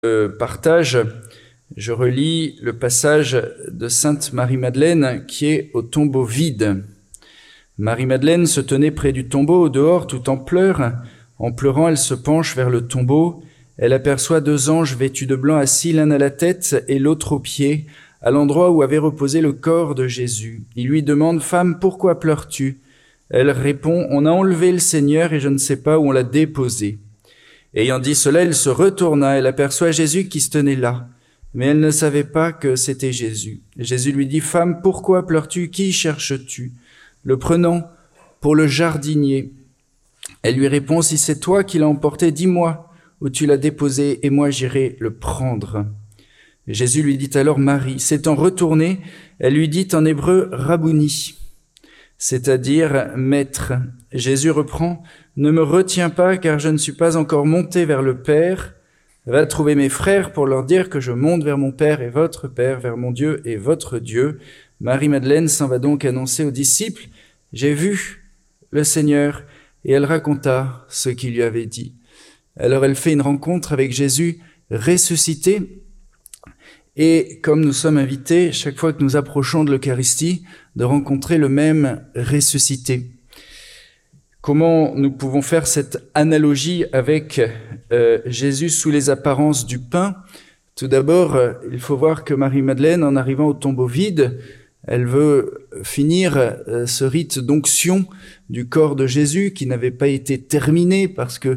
Partage, je relis le passage de Sainte Marie-Madeleine qui est au tombeau vide. Marie-Madeleine se tenait près du tombeau au dehors tout en pleurs. En pleurant, elle se penche vers le tombeau. Elle aperçoit 2 anges vêtus de blanc assis l'un à la tête et l'autre aux pieds, à l'endroit où avait reposé le corps de Jésus. Ils lui demandent « Femme, pourquoi pleures-tu » Elle répond « On a enlevé le Seigneur et je ne sais pas où on l'a déposé. » Ayant dit cela, elle se retourna, elle aperçoit Jésus qui se tenait là. Mais elle ne savait pas que c'était Jésus. Et Jésus lui dit, « Femme, pourquoi pleures-tu? Qui cherches-tu » Le prenant pour le jardinier. Elle lui répond, « Si c'est toi qui l'as emporté, dis-moi où tu l'as déposé et moi j'irai le prendre. » Et Jésus lui dit alors, « Marie. » S'étant retournée, elle lui dit en hébreu, « Rabouni », c'est-à-dire « Maître ». Jésus reprend, « Ne me retiens pas, car je ne suis pas encore monté vers le Père. Va trouver mes frères pour leur dire que je monte vers mon Père et votre Père, vers mon Dieu et votre Dieu. » Marie-Madeleine s'en va donc annoncer aux disciples, « J'ai vu le Seigneur », et elle raconta ce qu'il lui avait dit. Alors elle fait une rencontre avec Jésus ressuscité, et comme nous sommes invités, chaque fois que nous approchons de l'Eucharistie, de rencontrer le même ressuscité. Comment nous pouvons faire cette analogie avec Jésus sous les apparences du pain? Tout d'abord, il faut voir que Marie-Madeleine, en arrivant au tombeau vide, elle veut finir ce rite d'onction du corps de Jésus qui n'avait pas été terminé parce que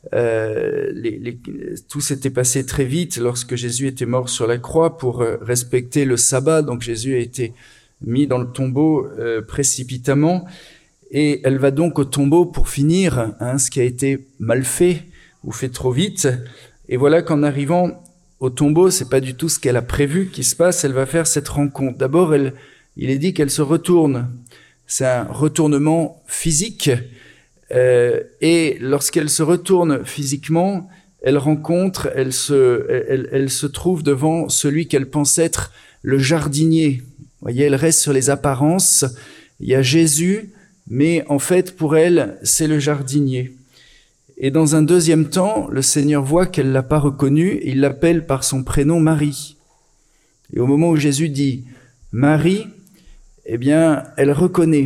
tout s'était passé très vite lorsque Jésus était mort sur la croix pour respecter le sabbat. Donc Jésus a été mis dans le tombeau précipitamment. Et elle va donc au tombeau pour finir ce qui a été mal fait ou fait trop vite. Et voilà qu'en arrivant au tombeau, c'est pas du tout ce qu'elle a prévu qui se passe. Elle va faire cette rencontre. D'abord, il est dit qu'elle se retourne. C'est un retournement physique. Et lorsqu'elle se retourne physiquement, elle rencontre, elle se trouve devant celui qu'elle pense être le jardinier. Vous voyez, elle reste sur les apparences. Il y a Jésus, mais en fait, pour elle, c'est le jardinier. Et dans un deuxième temps, le Seigneur voit qu'elle ne l'a pas reconnu, il l'appelle par son prénom Marie. Et au moment où Jésus dit « Marie », eh bien, elle reconnaît,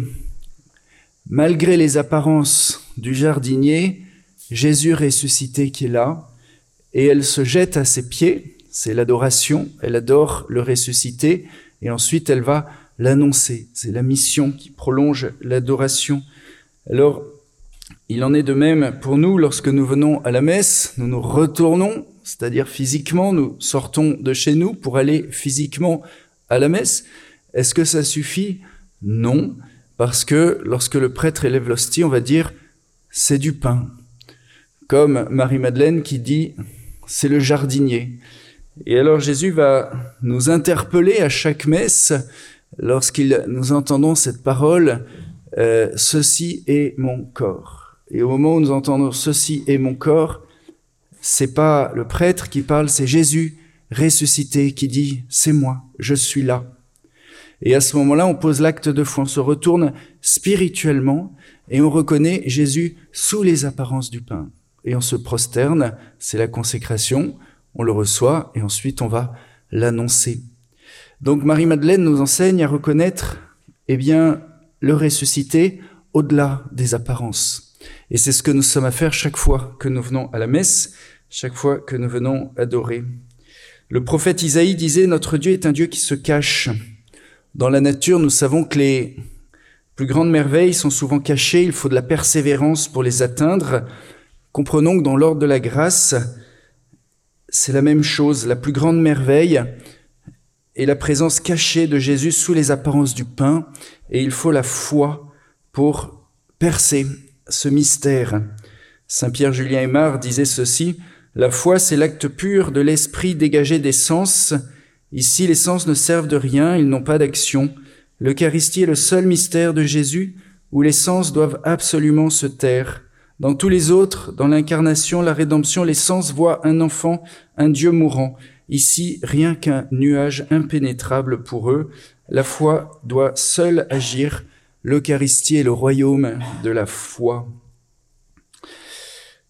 malgré les apparences du jardinier, Jésus ressuscité qui est là, et elle se jette à ses pieds, c'est l'adoration, elle adore le ressuscité, et ensuite elle va l'annoncer. C'est la mission qui prolonge l'adoration. Alors, il en est de même pour nous lorsque nous venons à la messe, nous nous retournons, c'est-à-dire physiquement, nous sortons de chez nous pour aller physiquement à la messe. Est-ce que ça suffit? Non, parce que lorsque le prêtre élève l'hostie, on va dire « c'est du pain ». Comme Marie-Madeleine qui dit « c'est le jardinier ». Et alors Jésus va nous interpeller à chaque messe nous entendons cette parole, ceci est mon corps. Et au moment où nous entendons ceci est mon corps, c'est pas le prêtre qui parle, c'est Jésus ressuscité qui dit c'est moi, je suis là. Et à ce moment-là, on pose l'acte de foi, on se retourne spirituellement et on reconnaît Jésus sous les apparences du pain. Et on se prosterne, c'est la consécration, on le reçoit et ensuite on va l'annoncer. Donc Marie-Madeleine nous enseigne à reconnaître, le ressuscité au-delà des apparences. Et c'est ce que nous sommes à faire chaque fois que nous venons à la messe, chaque fois que nous venons adorer. Le prophète Isaïe disait, notre Dieu est un Dieu qui se cache. Dans la nature, nous savons que les plus grandes merveilles sont souvent cachées, il faut de la persévérance pour les atteindre. Comprenons que dans l'ordre de la grâce, c'est la même chose, la plus grande merveille et la présence cachée de Jésus sous les apparences du pain, et il faut la foi pour percer ce mystère. Saint Pierre-Julien Aymar disait ceci, « La foi, c'est l'acte pur de l'esprit dégagé des sens. Ici, les sens ne servent de rien, ils n'ont pas d'action. L'Eucharistie est le seul mystère de Jésus où les sens doivent absolument se taire. Dans tous les autres, dans l'incarnation, la rédemption, les sens voient un enfant, un Dieu mourant. Ici, rien qu'un nuage impénétrable pour eux. La foi doit seule agir. L'Eucharistie est le royaume de la foi. »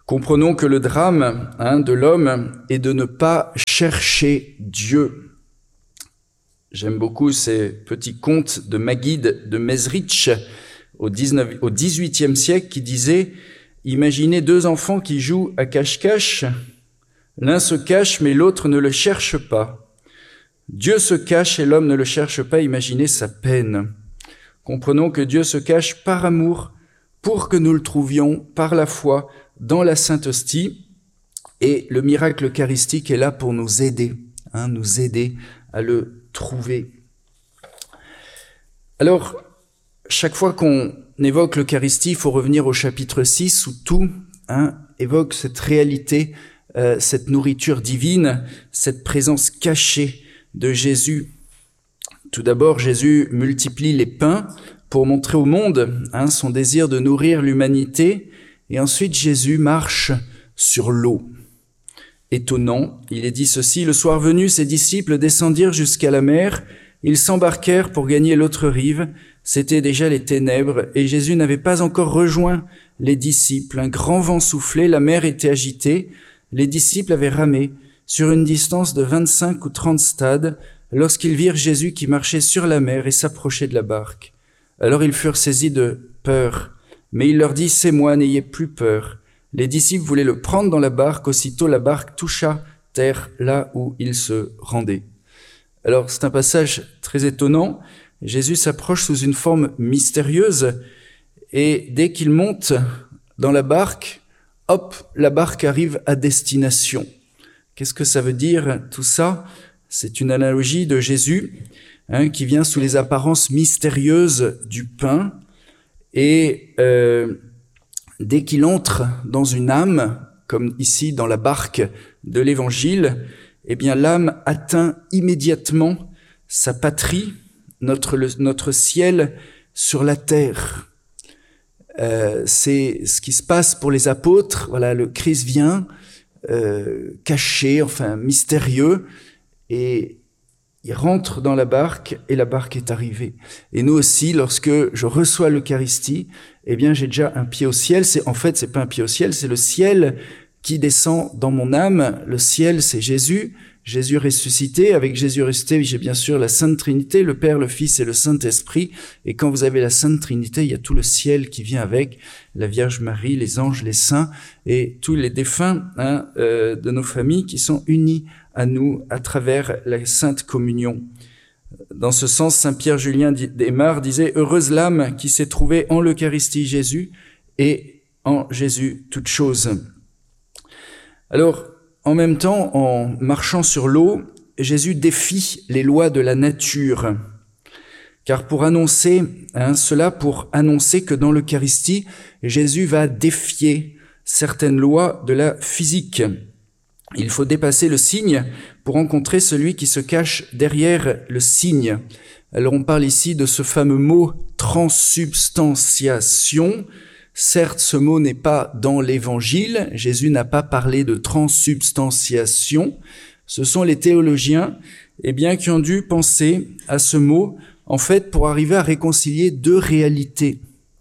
Comprenons que le drame de l'homme est de ne pas chercher Dieu. J'aime beaucoup ces petits contes de Maguide de Mezrich au XVIIIe siècle qui disait « Imaginez deux enfants qui jouent à cache-cache. L'un se cache, mais l'autre ne le cherche pas. Dieu se cache et l'homme ne le cherche pas. Imaginez sa peine. Comprenons que Dieu se cache par amour pour que nous le trouvions par la foi dans la Sainte Hostie. Et le miracle eucharistique est là pour nous aider à le trouver. Alors, chaque fois qu'on évoque l'Eucharistie, il faut revenir au chapitre 6 où tout évoque cette réalité, cette nourriture divine, cette présence cachée de Jésus. Tout d'abord, Jésus multiplie les pains pour montrer au monde son désir de nourrir l'humanité. Et ensuite, Jésus marche sur l'eau. Étonnant, il est dit ceci, « Le soir venu, ses disciples descendirent jusqu'à la mer. Ils s'embarquèrent pour gagner l'autre rive. C'étaient déjà les ténèbres, et Jésus n'avait pas encore rejoint les disciples. Un grand vent soufflait, la mer était agitée. Les disciples avaient ramé sur une distance de 25 ou 30 stades lorsqu'ils virent Jésus qui marchait sur la mer et s'approchait de la barque. Alors ils furent saisis de peur. Mais il leur dit, « C'est moi, n'ayez plus peur. » Les disciples voulaient le prendre dans la barque. Aussitôt, la barque toucha terre là où il se rendait. Alors, c'est un passage très étonnant. Jésus s'approche sous une forme mystérieuse et dès qu'il monte dans la barque, hop, la barque arrive à destination. Qu'est-ce que ça veut dire tout ça? C'est une analogie de Jésus qui vient sous les apparences mystérieuses du pain et dès qu'il entre dans une âme, comme ici dans la barque de l'Évangile, eh bien l'âme atteint immédiatement sa patrie, notre ciel sur la terre. C'est ce qui se passe pour les apôtres. Voilà, le Christ vient caché, mystérieux, et il rentre dans la barque et la barque est arrivée. Et nous aussi, lorsque je reçois l'Eucharistie, eh bien j'ai déjà un pied au ciel. C'est pas un pied au ciel, c'est le ciel qui descend dans mon âme. Le ciel, c'est Jésus. Jésus ressuscité. Avec Jésus ressuscité, j'ai bien sûr la Sainte Trinité, le Père, le Fils et le Saint-Esprit. Et quand vous avez la Sainte Trinité, il y a tout le ciel qui vient avec, la Vierge Marie, les anges, les saints et tous les défunts de nos familles qui sont unis à nous à travers la Sainte Communion. Dans ce sens, Saint Pierre Julien d'Aymar disait « Heureuse l'âme qui s'est trouvée en l'Eucharistie Jésus et en Jésus toute chose ». Alors, en même temps, en marchant sur l'eau, Jésus défie les lois de la nature. Car pour annoncer que dans l'Eucharistie, Jésus va défier certaines lois de la physique. Il faut dépasser le signe pour rencontrer celui qui se cache derrière le signe. Alors on parle ici de ce fameux mot transsubstantiation. Certes, ce mot n'est pas dans l'Évangile. Jésus n'a pas parlé de transsubstantiation. Ce sont les théologiens, qui ont dû penser à ce mot, pour arriver à réconcilier deux réalités.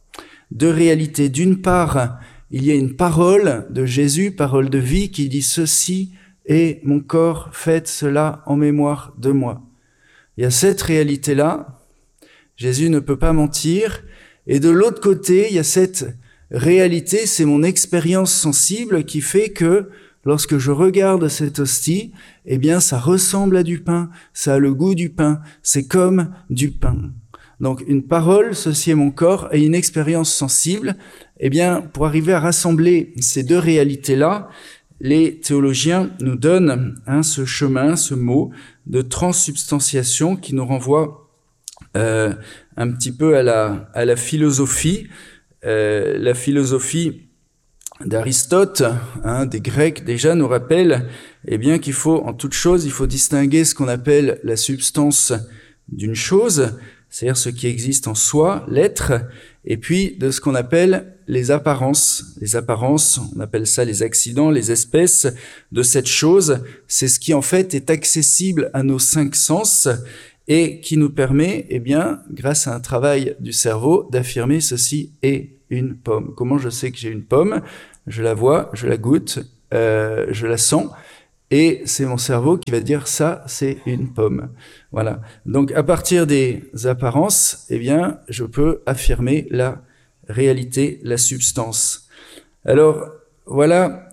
D'une part, il y a une parole de Jésus, parole de vie, qui dit « Ceci est mon corps, faites cela en mémoire de moi ». Il y a cette réalité-là, Jésus ne peut pas mentir, et de l'autre côté, il y a cette réalité, c'est mon expérience sensible qui fait que lorsque je regarde cette hostie, ça ressemble à du pain, ça a le goût du pain, c'est comme du pain. Donc une parole, ceci est mon corps, et une expérience sensible, pour arriver à rassembler ces deux réalités-là, les théologiens nous donnent ce chemin, ce mot de transsubstantiation qui nous renvoie un petit peu à la philosophie. La philosophie d'Aristote, des Grecs déjà, nous rappelle qu'il faut, en toute chose, il faut distinguer ce qu'on appelle la substance d'une chose, c'est-à-dire ce qui existe en soi, l'être, et puis de ce qu'on appelle les apparences. Les apparences, on appelle ça les accidents, les espèces de cette chose. C'est ce qui en fait est accessible à nos cinq sens et qui nous permet, grâce à un travail du cerveau, d'affirmer ceci est une pomme. Comment je sais que j'ai une pomme? je la vois, je la goûte, je la sens, et c'est mon cerveau qui va dire ça, c'est une pomme. Voilà. Donc à partir des apparences, eh bien, je peux affirmer la réalité, la substance. Alors voilà,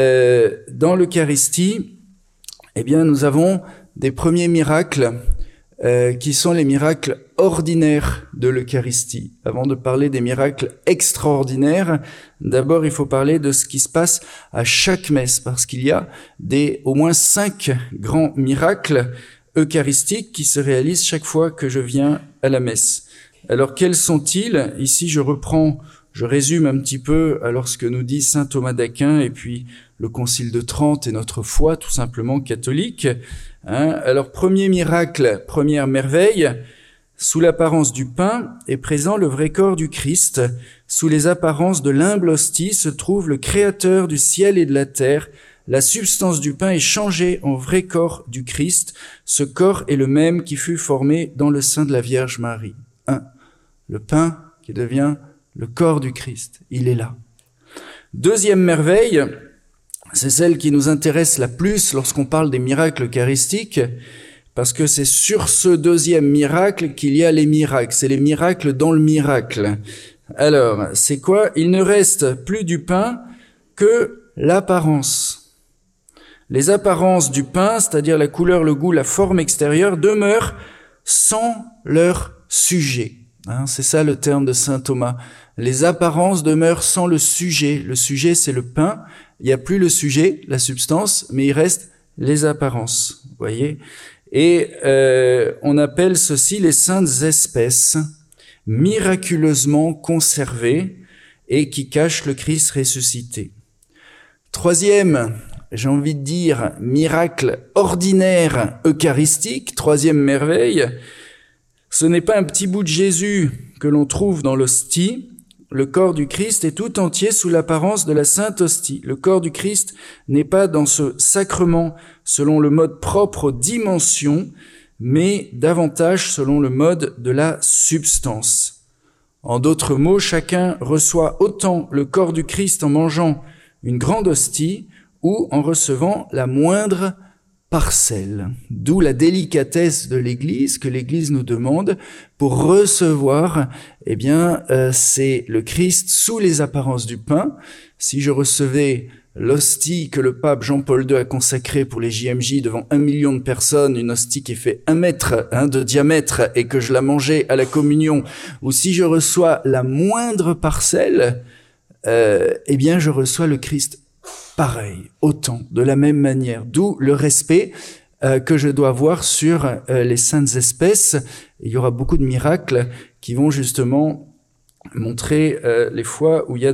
dans l'Eucharistie, eh bien, nous avons des premiers miracles qui sont les miracles ordinaires de l'Eucharistie. Avant de parler des miracles extraordinaires, d'abord il faut parler de ce qui se passe à chaque messe, parce qu'il y a au moins 5 grands miracles eucharistiques qui se réalisent chaque fois que je viens à la messe. Alors quels sont-ils? Ici je résume un petit peu alors ce que nous dit saint Thomas d'Aquin et puis le Concile de Trente et notre foi tout simplement catholique. Alors premier miracle, première merveille, sous l'apparence du pain est présent le vrai corps du Christ. Sous les apparences de l'humble hostie se trouve le Créateur du ciel et de la terre. La substance du pain est changée en vrai corps du Christ. Ce corps est le même qui fut formé dans le sein de la Vierge Marie. Le pain qui devient le corps du Christ, il est là. Deuxième merveille, c'est celle qui nous intéresse la plus lorsqu'on parle des miracles eucharistiques, parce que c'est sur ce deuxième miracle qu'il y a les miracles. C'est les miracles dans le miracle. Alors, c'est quoi? Il ne reste plus du pain que l'apparence. Les apparences du pain, c'est-à-dire la couleur, le goût, la forme extérieure, demeurent sans leur sujet. C'est ça le terme de saint Thomas. Les apparences demeurent sans le sujet. Le sujet, c'est le pain. Il n'y a plus le sujet, la substance, mais il reste les apparences. Vous voyez? Et on appelle ceci les saintes espèces, miraculeusement conservées et qui cachent le Christ ressuscité. Troisième, j'ai envie de dire, miracle ordinaire eucharistique, troisième merveille, ce n'est pas un petit bout de Jésus que l'on trouve dans l'hostie. Le corps du Christ est tout entier sous l'apparence de la Sainte Hostie. Le corps du Christ n'est pas dans ce sacrement selon le mode propre aux dimensions, mais davantage selon le mode de la substance. En d'autres mots, chacun reçoit autant le corps du Christ en mangeant une grande hostie ou en recevant la moindre parcelle. D'où la délicatesse de l'Église que l'Église nous demande pour recevoir, c'est le Christ sous les apparences du pain. Si je recevais l'hostie que le pape Jean-Paul II a consacrée pour les JMJ devant 1 million de personnes, une hostie qui fait 1 mètre de diamètre et que je la mangeais à la communion, ou si je reçois la moindre parcelle, je reçois le Christ pareil, autant, de la même manière. D'où le respect que je dois avoir sur les saintes espèces. Il y aura beaucoup de miracles qui vont justement montrer les fois où il y a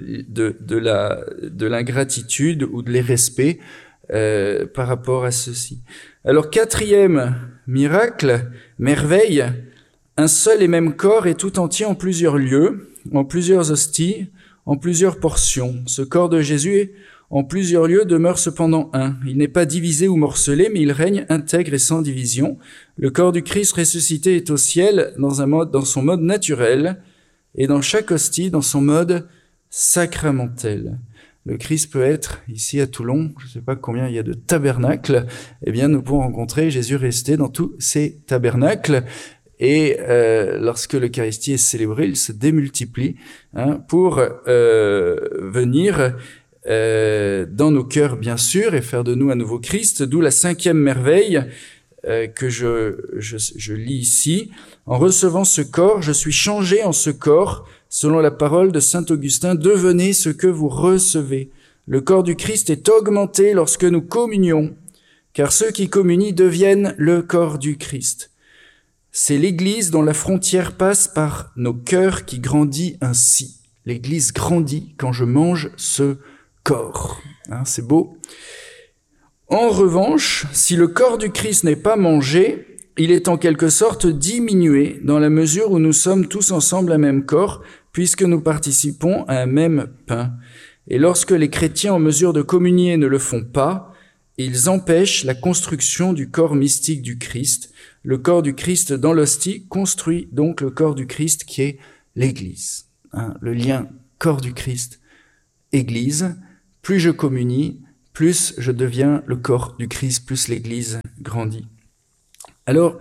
de l'ingratitude ou de l'irrespect par rapport à ceci. Alors, quatrième miracle, merveille, un seul et même corps est tout entier en plusieurs lieux, en plusieurs hosties, en plusieurs portions. Ce corps de Jésus en plusieurs lieux demeure cependant un. Il n'est pas divisé ou morcelé, mais il règne intègre et sans division. Le corps du Christ ressuscité est au ciel dans son mode naturel, et dans chaque hostie dans son mode sacramentel. Le Christ peut être, ici à Toulon, je ne sais pas combien il y a de tabernacles, nous pouvons rencontrer Jésus resté dans tous ces tabernacles. Et lorsque l'Eucharistie est célébrée, il se démultiplie pour venir dans nos cœurs, bien sûr, et faire de nous un nouveau Christ, d'où la cinquième merveille que je lis ici. En recevant ce corps, je suis changé en ce corps, selon la parole de saint Augustin, devenez ce que vous recevez. Le corps du Christ est augmenté lorsque nous communions, car ceux qui communient deviennent le corps du Christ. C'est l'Église dont la frontière passe par nos cœurs qui grandit ainsi. L'Église grandit quand je mange ce corps. C'est beau. En revanche, si le corps du Christ n'est pas mangé, il est en quelque sorte diminué dans la mesure où nous sommes tous ensemble un même corps, puisque nous participons à un même pain. Et lorsque les chrétiens en mesure de communier ne le font pas, ils empêchent la construction du corps mystique du Christ. Le corps du Christ dans l'hostie construit donc le corps du Christ qui est l'Église. Le lien corps du Christ, Église, plus je communie, plus je deviens le corps du Christ, plus l'Église grandit. Alors,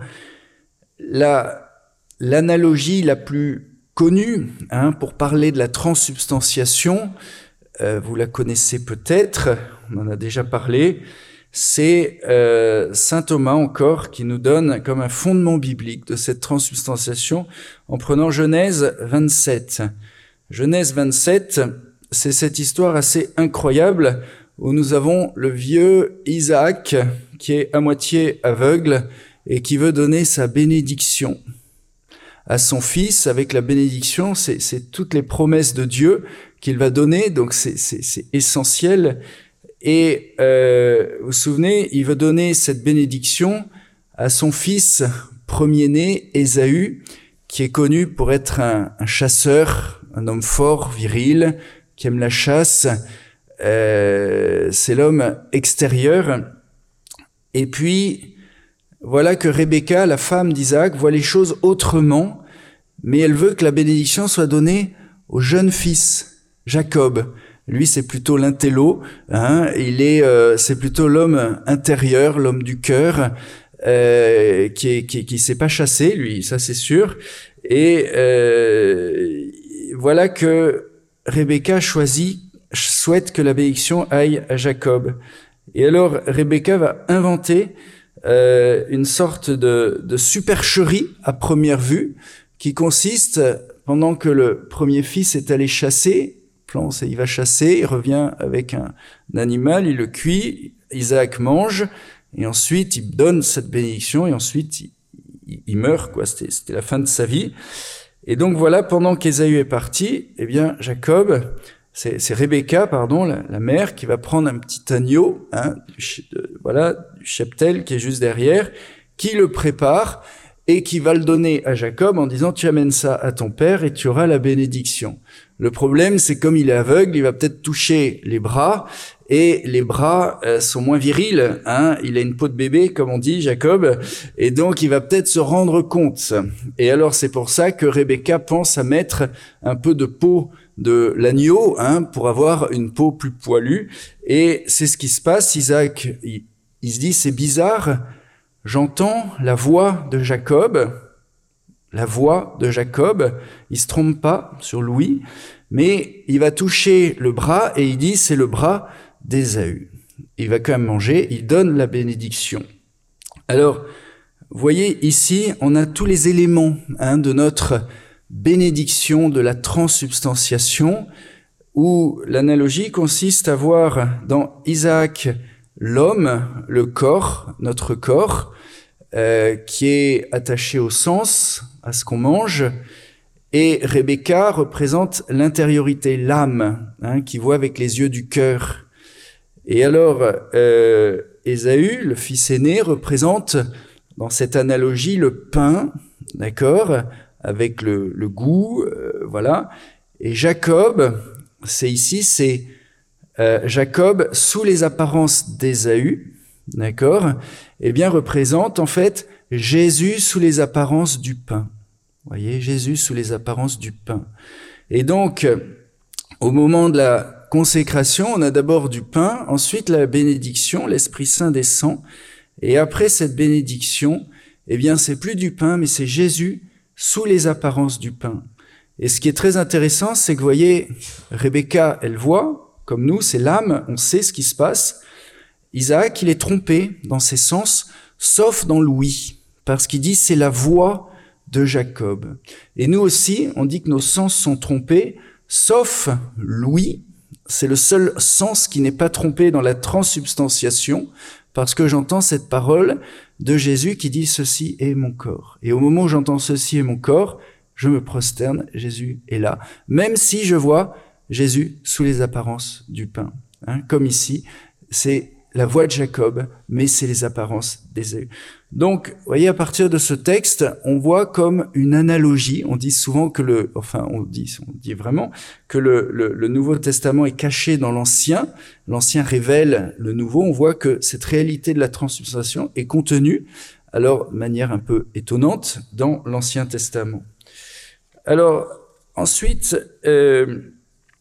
l'analogie la plus connue pour parler de la transsubstantiation, vous la connaissez peut-être, on en a déjà parlé, c'est saint Thomas encore qui nous donne comme un fondement biblique de cette transsubstantiation en prenant Genèse 27. Genèse 27, c'est cette histoire assez incroyable où nous avons le vieux Isaac qui est à moitié aveugle et qui veut donner sa bénédiction à son fils. Avec la bénédiction, c'est toutes les promesses de Dieu qu'il va donner, donc c'est essentiel. Et vous vous souvenez, il veut donner cette bénédiction à son fils premier-né, Ésaü, qui est connu pour être un chasseur, un homme fort, viril, qui aime la chasse. C'est l'homme extérieur. Et puis, voilà que Rebecca, la femme d'Isaac, voit les choses autrement, mais elle veut que la bénédiction soit donnée au jeune fils, Jacob. Lui, c'est plutôt l'intello, c'est plutôt l'homme intérieur, l'homme du cœur, qui sait pas chasser, lui, ça c'est sûr. Et voilà que Rebecca souhaite que la bénédiction aille à Jacob. Et alors, Rebecca va inventer une sorte de supercherie à première vue, qui consiste, pendant que le premier fils est allé chasser, il va chasser, il revient avec un animal, il le cuit, Isaac mange, et ensuite il donne cette bénédiction, et ensuite il meurt, quoi. C'était la fin de sa vie. Et donc voilà, pendant qu'Ésaü est parti, eh bien Jacob, c'est Rebecca, la mère, qui va prendre un petit agneau, du cheptel qui est juste derrière, qui le prépare et qui va le donner à Jacob en disant « Tu amènes ça à ton père et tu auras la bénédiction ». Le problème, c'est comme il est aveugle, il va peut-être toucher les bras, et les bras sont moins virils. Il a une peau de bébé, comme on dit, Jacob, et donc il va peut-être se rendre compte. Et alors c'est pour ça que Rebecca pense à mettre un peu de peau de l'agneau, pour avoir une peau plus poilue. Et c'est ce qui se passe. Isaac, il se dit, c'est bizarre, j'entends la voix de Jacob. La voix de Jacob, il se trompe pas sur Louis, mais il va toucher le bras et il dit c'est le bras d'Ésaü. Il va quand même manger, il donne la bénédiction. Alors, vous voyez ici, on a tous les éléments de notre bénédiction, de la transsubstantiation, où l'analogie consiste à voir dans Isaac l'homme, le corps, notre corps, qui est attaché au sens, à ce qu'on mange, et Rebecca représente l'intériorité, l'âme, qui voit avec les yeux du cœur. Et alors, Ésaü, le fils aîné, représente, dans cette analogie, le pain, d'accord, avec le goût, voilà. Et Jacob, c'est Jacob, sous les apparences d'Ésaü, d'accord, eh bien, représente en fait Jésus sous les apparences du pain. Vous voyez, Jésus sous les apparences du pain. Et donc, au moment de la consécration, on a d'abord du pain, ensuite la bénédiction, l'Esprit Saint descend, et après cette bénédiction, eh bien, c'est plus du pain, mais c'est Jésus sous les apparences du pain. Et ce qui est très intéressant, c'est que, vous voyez, Rebecca, elle voit, comme nous, c'est l'âme, on sait ce qui se passe. Isaac, il est trompé dans ses sens, sauf dans l'ouïe, parce qu'il dit c'est la voix de Jacob. Et nous aussi, on dit que nos sens sont trompés, sauf l'ouïe. C'est le seul sens qui n'est pas trompé dans la transsubstantiation, parce que j'entends cette parole de Jésus qui dit « Ceci est mon corps ». Et au moment où j'entends « Ceci est mon corps », je me prosterne, Jésus est là, même si je vois Jésus sous les apparences du pain. Comme ici, c'est la voix de Jacob, mais c'est les apparences d'Ésaü. Donc, vous voyez, à partir de ce texte, on voit comme une analogie. On dit souvent que on dit vraiment que le Nouveau Testament est caché dans l'Ancien. L'Ancien révèle le Nouveau. On voit que cette réalité de la transsubstantiation est contenue, alors, de manière un peu étonnante, dans l'Ancien Testament. Alors, ensuite, vous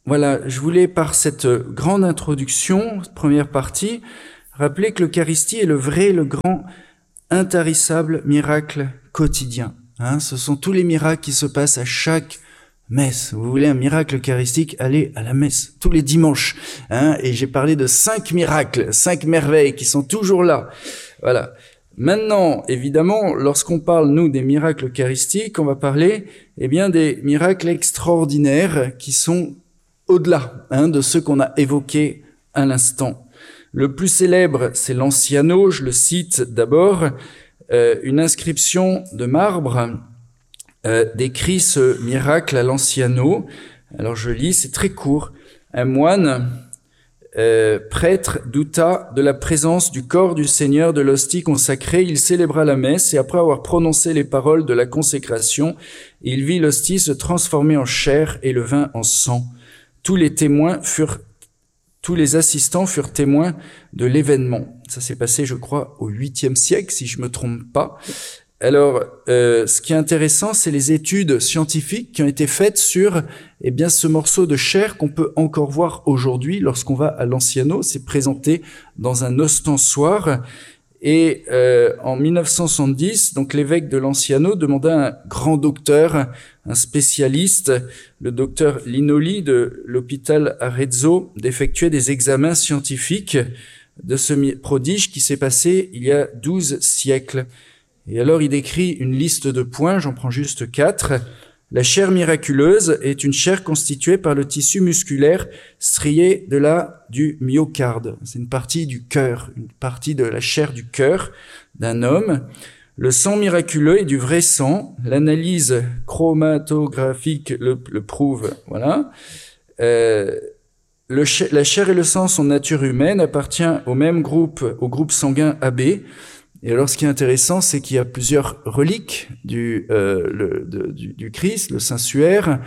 voilà, je voulais par cette grande introduction, première partie, rappeler que l'Eucharistie est le vrai, le grand, intarissable miracle quotidien. Ce sont tous les miracles qui se passent à chaque messe. Vous voulez un miracle eucharistique, allez à la messe tous les dimanches. Et j'ai parlé de 5 miracles, 5 merveilles qui sont toujours là. Voilà. Maintenant, évidemment, lorsqu'on parle, nous, des miracles eucharistiques, on va parler, des miracles extraordinaires qui sont au-delà, de ceux qu'on a évoqués à l'instant. Le plus célèbre, c'est l'Anciano, je le cite d'abord, une inscription de marbre décrit ce miracle à l'Anciano. Alors je lis, c'est très court. Un moine, prêtre, douta de la présence du corps du Seigneur de l'hostie consacrée. Il célébra la messe et après avoir prononcé les paroles de la consécration, il vit l'hostie se transformer en chair et le vin en sang. Tous les assistants furent témoins de l'événement. Ça s'est passé, je crois, au 8e siècle, si je me trompe pas. Alors, ce qui est intéressant, c'est les études scientifiques qui ont été faites sur, ce morceau de chair qu'on peut encore voir aujourd'hui lorsqu'on va à l'Anciano. C'est présenté dans un ostensoir. Et en 1970, donc l'évêque de l'Anciano demanda à un grand docteur, un spécialiste, le docteur Linoli de l'hôpital Arezzo, d'effectuer des examens scientifiques de ce prodige qui s'est passé il y a 12 siècles. Et alors il décrit une liste de points, j'en prends juste 4. La chair miraculeuse est une chair constituée par le tissu musculaire strié du myocarde. C'est une partie du cœur, une partie de la chair du cœur d'un homme. Le sang miraculeux est du vrai sang. L'analyse chromatographique le prouve. Voilà. La chair et le sang sont nature humaine, appartient au même groupe, au groupe sanguin AB. Et alors, ce qui est intéressant, c'est qu'il y a plusieurs reliques du Christ, le Saint-Suaire,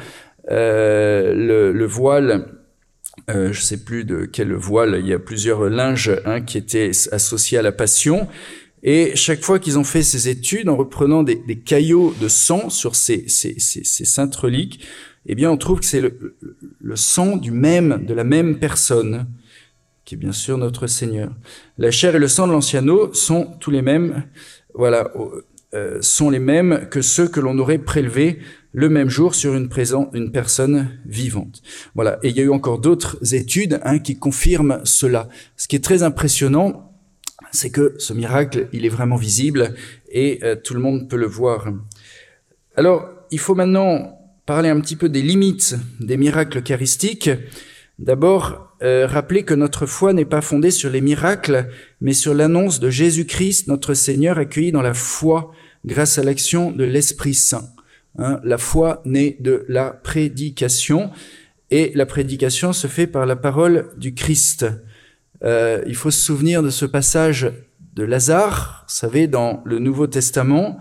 le voile, je sais plus de quel voile, il y a plusieurs linges qui étaient associés à la Passion. Et chaque fois qu'ils ont fait ces études, en reprenant des caillots de sang sur ces saintes reliques, on trouve que c'est le sang de la même personne, qui est bien sûr notre Seigneur. La chair et le sang de l'Anciano sont tous les mêmes, sont les mêmes que ceux que l'on aurait prélevés le même jour sur une personne vivante. Voilà. Et il y a eu encore d'autres études qui confirment cela. Ce qui est très impressionnant, c'est que ce miracle, il est vraiment visible et tout le monde peut le voir. Alors, il faut maintenant parler un petit peu des limites des miracles eucharistiques. D'abord, rappeler que notre foi n'est pas fondée sur les miracles, mais sur l'annonce de Jésus-Christ, notre Seigneur, accueilli dans la foi grâce à l'action de l'Esprit Saint. La foi naît de la prédication, et la prédication se fait par la parole du Christ. Il faut se souvenir de ce passage de Lazare, vous savez, dans le Nouveau Testament.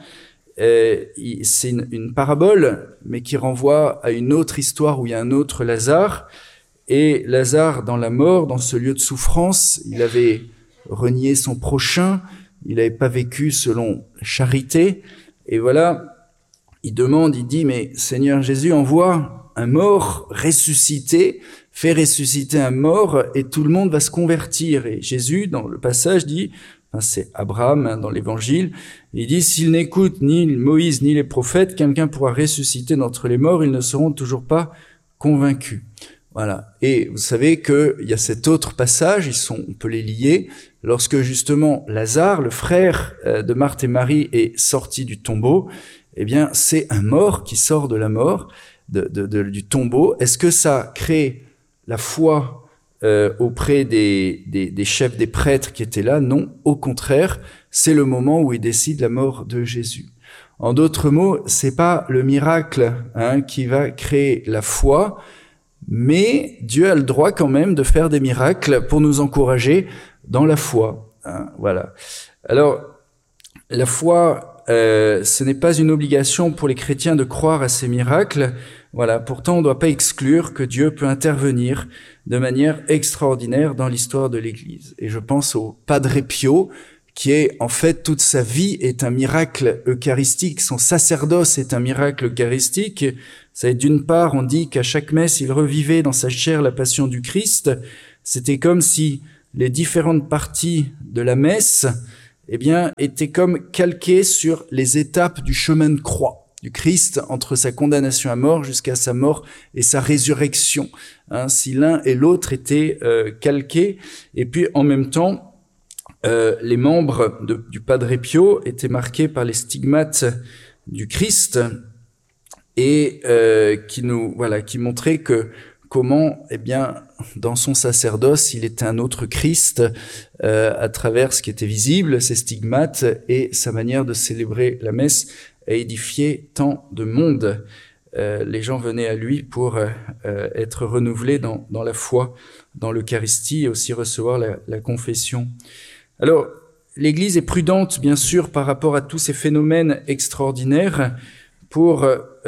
C'est une parabole, mais qui renvoie à une autre histoire où il y a un autre Lazare. Et Lazare, dans la mort, dans ce lieu de souffrance, il avait renié son prochain, il n'avait pas vécu selon la charité. Et voilà, il dit, mais Seigneur Jésus, envoie un mort ressuscité, fait ressusciter un mort et tout le monde va se convertir. Et Jésus, dans le passage, dit, c'est Abraham dans l'Évangile, il dit, s'il n'écoute ni Moïse ni les prophètes, quelqu'un pourra ressusciter d'entre les morts, ils ne seront toujours pas convaincus. Voilà. Et vous savez qu'il y a cet autre passage, on peut les lier, lorsque justement Lazare, le frère de Marthe et Marie, est sorti du tombeau, c'est un mort qui sort de la mort, du tombeau. Est-ce que ça crée la foi auprès des chefs des prêtres qui étaient là? Non, au contraire, c'est le moment où ils décident la mort de Jésus. En d'autres mots, c'est pas le miracle qui va créer la foi, mais Dieu a le droit quand même de faire des miracles pour nous encourager dans la foi. Voilà. Alors, la foi, ce n'est pas une obligation pour les chrétiens de croire à ces miracles. Voilà. Pourtant, on ne doit pas exclure que Dieu peut intervenir de manière extraordinaire dans l'histoire de l'Église. Et je pense au Padre Pio, qui est, en fait, toute sa vie est un miracle eucharistique. Son sacerdoce est un miracle eucharistique. savez, d'une part, on dit qu'à chaque messe, il revivait dans sa chair la passion du Christ. C'était comme si les différentes parties de la messe, eh bien, étaient comme calquées sur les étapes du chemin de croix du Christ entre sa condamnation à mort jusqu'à sa mort et sa résurrection. Si l'un et l'autre étaient calqués, et puis en même temps, les membres du Padre Pio étaient marqués par les stigmates du Christ et qui montraient que comment, eh bien, dans son sacerdoce, il était un autre Christ à travers ce qui était visible, ses stigmates et sa manière de célébrer la messe a édifié tant de monde. Les gens venaient à lui pour être renouvelés dans la foi, dans l'Eucharistie et aussi recevoir la confession. Alors, l'Église est prudente, bien sûr, par rapport à tous ces phénomènes extraordinaires pour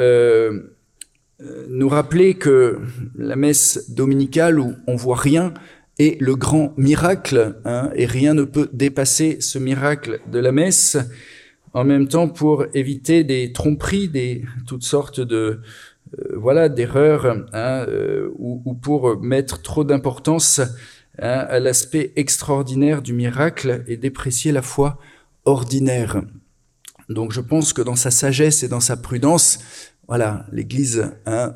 nous rappeler que la messe dominicale où on voit rien est le grand miracle, et rien ne peut dépasser ce miracle de la messe. En même temps, pour éviter des tromperies, toutes sortes de d'erreurs, ou pour mettre trop d'importance à l'aspect extraordinaire du miracle et déprécier la foi ordinaire. Donc je pense que dans sa sagesse et dans sa prudence, l'Église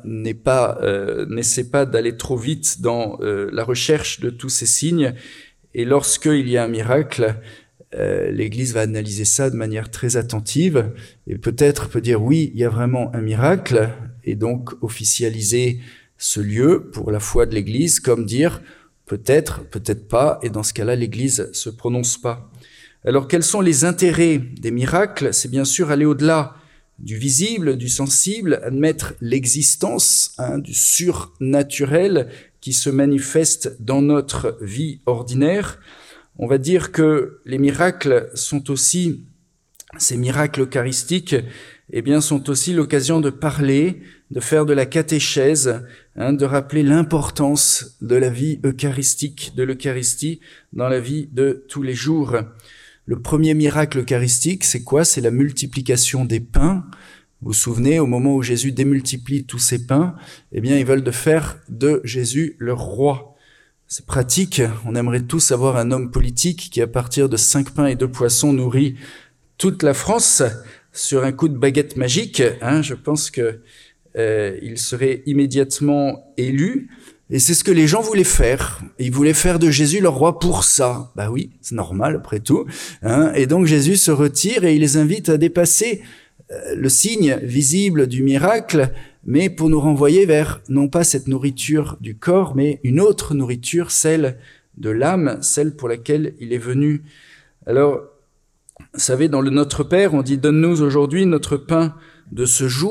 n'essaie pas d'aller trop vite dans la recherche de tous ces signes. Et lorsqu'il y a un miracle, l'Église va analyser ça de manière très attentive et peut-être peut dire oui, il y a vraiment un miracle et donc officialiser ce lieu pour la foi de l'Église comme dire peut-être, peut-être pas, et dans ce cas-là, l'Église se prononce pas. Alors quels sont les intérêts des miracles? C'est bien sûr aller au-delà du visible, du sensible, admettre l'existence du surnaturel qui se manifeste dans notre vie ordinaire. On va dire que les miracles sont aussi, ces miracles eucharistiques, sont aussi l'occasion de parler, de faire de la catéchèse, de rappeler l'importance de la vie eucharistique, de l'Eucharistie dans la vie de tous les jours. Le premier miracle eucharistique, c'est quoi? C'est la multiplication des pains. Vous vous souvenez, au moment où Jésus démultiplie tous ces pains, ils veulent faire de Jésus leur roi. C'est pratique. On aimerait tous avoir un homme politique qui, à partir de 5 pains et 2 poissons, nourrit toute la France sur un coup de baguette magique. Je pense que il serait immédiatement élu. Et c'est ce que les gens voulaient faire. Ils voulaient faire de Jésus leur roi pour ça. Bah oui, c'est normal après tout. Et donc Jésus se retire et il les invite à dépasser le signe visible du miracle, mais pour nous renvoyer vers non pas cette nourriture du corps, mais une autre nourriture, celle de l'âme, celle pour laquelle il est venu. Alors, vous savez, dans le Notre Père, on dit « Donne-nous aujourd'hui notre pain de ce jour ».